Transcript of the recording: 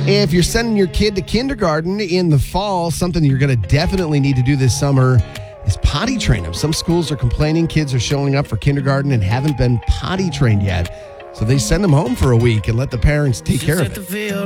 If you're sending your kid to kindergarten in the fall, something you're going to definitely need to do this summer is potty train them. Some schools are complaining kids are showing up for kindergarten and haven't been potty trained yet. So they send them home for a week and let the parents take care of it.